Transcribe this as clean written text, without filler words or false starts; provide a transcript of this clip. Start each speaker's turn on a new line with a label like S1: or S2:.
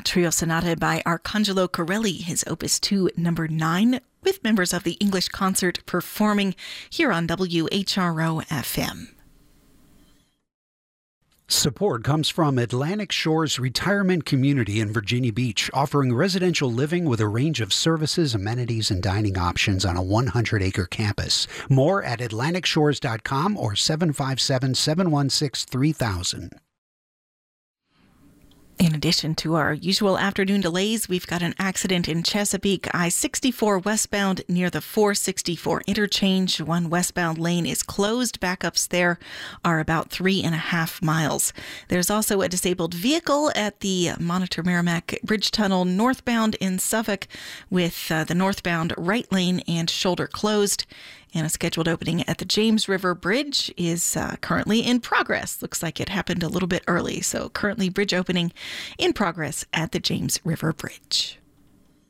S1: trio sonata by Arcangelo Corelli, his Opus 2, number 9, with members of the English Concert performing here on WHRO-FM.
S2: Support comes from Atlantic Shores Retirement Community in Virginia Beach, offering residential living with a range of services, amenities, and dining options on a 100-acre campus. More at atlanticshores.com or 757-716-3000.
S1: In addition to our usual afternoon delays, we've got an accident in Chesapeake, I-64 westbound near the 464 interchange. One westbound lane is closed. Backups there are about 3.5 miles. There's also a disabled vehicle at the Monitor Merrimack Bridge Tunnel northbound in Suffolk with the northbound right lane and shoulder closed. And a scheduled opening at the James River Bridge is currently in progress. Looks like it happened a little bit early. So currently bridge opening in progress at the James River Bridge.